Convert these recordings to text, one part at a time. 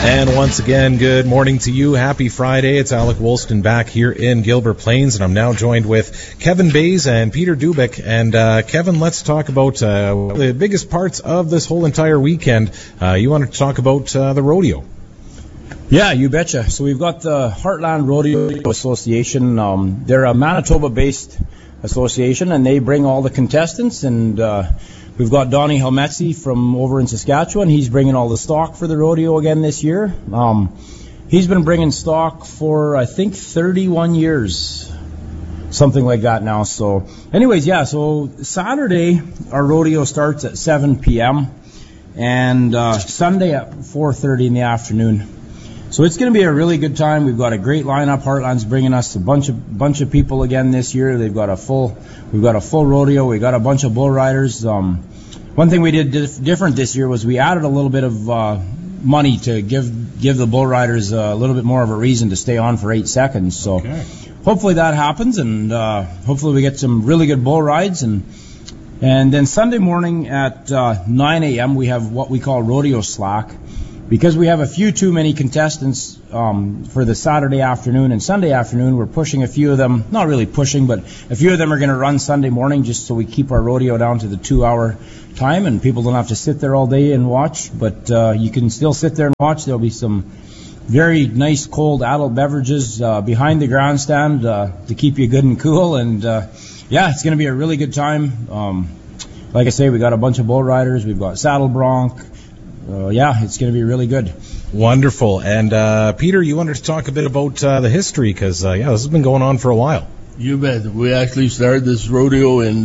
And once again, good morning to you. Happy Friday. It's Alec Woolston back here in Gilbert Plains, and I'm now joined with Kevin Bays and Peter Dubik. And Kevin, let's talk about the biggest parts of this whole entire weekend. You wanted to talk about the rodeo. Yeah, you betcha. So we've got the Heartland Rodeo Association. They're a Manitoba-based association, and they bring all the contestants, and we've got Donnie Helmetzi from over in Saskatchewan. He's bringing all the stock for the rodeo again this year. He's been bringing stock for, I think, 31 years, something like that now. So anyways, yeah, so Saturday our rodeo starts at 7 p.m. and Sunday at 4:30 in the afternoon. So it's going to be a really good time. We've got a great lineup. Heartland's bringing us a bunch of people again this year. We've got a full rodeo. We got a bunch of bull riders. One thing we did different this year was we added a little bit of money to give the bull riders a little bit more of a reason to stay on for 8 seconds. So hopefully that happens, and hopefully we get some really good bull rides. And then Sunday morning at 9 a.m. we have what we call rodeo slack. Because we have a few too many contestants for the Saturday afternoon and Sunday afternoon, we're pushing a few of them, not really pushing, but a few of them are going to run Sunday morning just so we keep our rodeo down to the 2-hour time and people don't have to sit there all day and watch. But you can still sit there and watch. There'll be some very nice cold adult beverages behind the grandstand to keep you good and cool. And yeah, it's going to be a really good time. Like I say, we got a bunch of bull riders. We've got saddle bronc. Yeah, it's going to be really good. Wonderful. And Peter, you wanted to talk a bit about the history because, this has been going on for a while. You bet. We actually started this rodeo in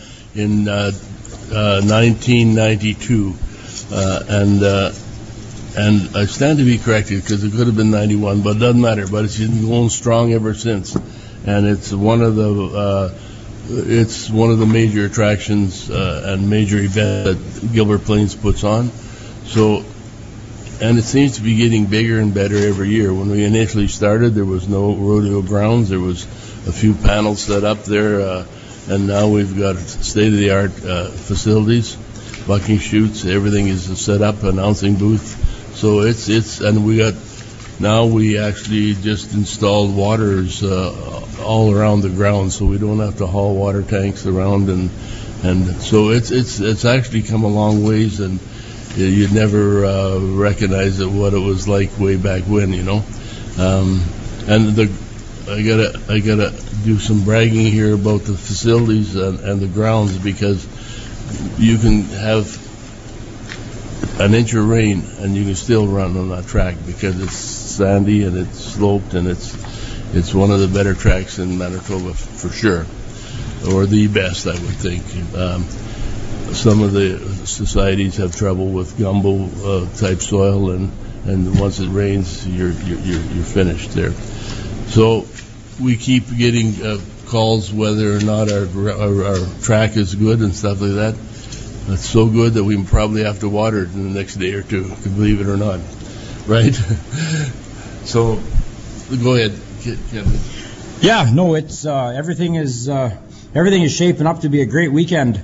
1992, and I stand to be corrected because it could have been 91, but it doesn't matter. But it's been going strong ever since, and it's one of the major attractions and major events that Gilbert Plains puts on. So, and it seems to be getting bigger and better every year. When we initially started, there was no rodeo grounds. There was a few panels set up there, and now we've got state-of-the-art facilities, bucking chutes. Everything is set up, announcing booth. So and we actually just installed waters all around the ground, so we don't have to haul water tanks around, and so it's actually come a long ways, and you'd never recognize what it was like way back when, you know. And I gotta do some bragging here about the facilities and the grounds, because you can have an inch of rain and you can still run on that track because it's sandy and it's sloped, and it's one of the better tracks in Manitoba for sure, or the best, I would think. Some of the societies have trouble with gumbo type soil, and once it rains, you're finished there. So we keep getting calls whether or not our track is good and stuff like that. It's so good that we probably have to water it in the next day or two, believe it or not, right? So go ahead, Kevin. Yeah, no, it's everything is shaping up to be a great weekend.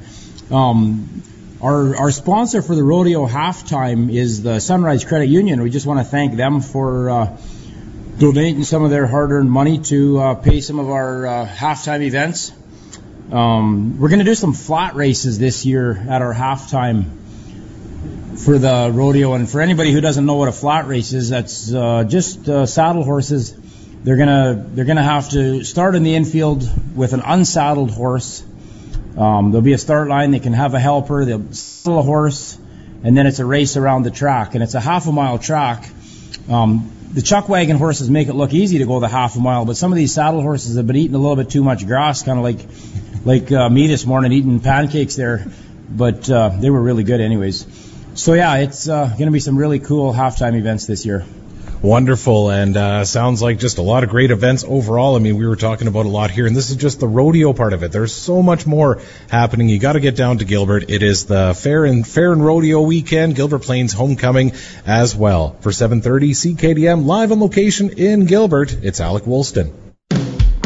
Our sponsor for the rodeo halftime is the Sunrise Credit Union. We just want to thank them for donating some of their hard-earned money to pay some of our halftime events. We're going to do some flat races this year at our halftime for the rodeo. And for anybody who doesn't know what a flat race is, that's just saddle horses. They're gonna have to start in the infield with an unsaddled horse. There'll be a start line. They can have a helper. They'll saddle a horse, and then it's a race around the track. And it's a half-a-mile track. The chuck wagon horses make it look easy to go the half a mile, but some of these saddle horses have been eating a little bit too much grass, kind of like me this morning eating pancakes there. But they were really good anyways. So yeah, it's going to be some really cool halftime events this year. Wonderful, and sounds like just a lot of great events overall. I mean, we were talking about a lot here, and this is just the rodeo part of it. There's so much more happening. You got to get down to Gilbert. It is the Fair and Rodeo weekend, Gilbert Plains homecoming as well. For 7:30 CKDM live on location in Gilbert, it's Alec Woolston.